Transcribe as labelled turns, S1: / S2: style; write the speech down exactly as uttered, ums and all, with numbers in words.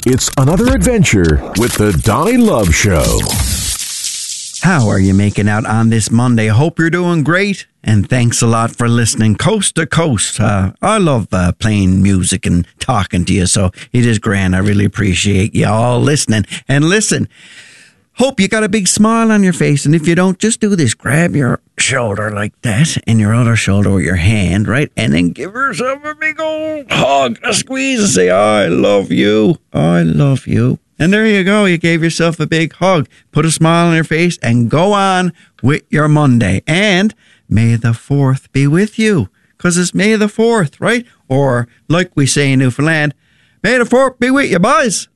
S1: It's another adventure with the Donnie Love Show.
S2: How are you making out on this Monday? Hope you're doing great. And thanks a lot for listening coast to coast. Uh, I love uh, playing music and talking to you, so it is grand. I really appreciate you all listening. And listen, hope you got a big smile on your face. And if you don't, just do this. Grab your shoulder like that and your other shoulder with your hand, right? And then give yourself a big old hug, a squeeze, and say, I love you. I love you. And there you go. You gave yourself a big hug. Put a smile on your face and go on with your Monday. And may the fourth be with you. Because it's May the fourth, right? Or like we say in Newfoundland, may the fourth be with you, boys.